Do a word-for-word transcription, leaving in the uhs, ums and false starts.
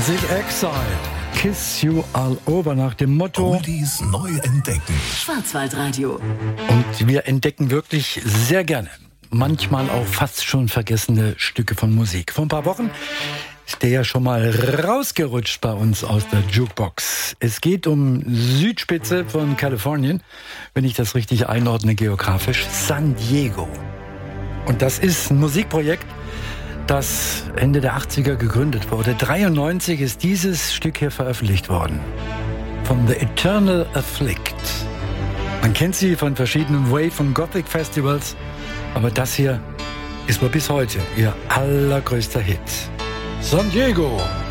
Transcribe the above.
sich Exile, Kiss You All Over nach dem Motto Oldies neu entdecken. Schwarzwaldradio. Und wir entdecken wirklich sehr gerne, manchmal auch fast schon vergessene Stücke von Musik. Vor ein paar Wochen ist der ja schon mal rausgerutscht bei uns aus der Jukebox. Es geht um Südspitze von Kalifornien, wenn ich das richtig einordne geografisch, San Diego. Und das ist ein Musikprojekt, das Ende der achtziger gegründet wurde. dreiundneunzig ist dieses Stück hier veröffentlicht worden. Von The Eternal Afflict. Man kennt sie von verschiedenen Wave- und Gothic-Festivals, aber das hier ist wohl bis heute ihr allergrößter Hit. San Diego.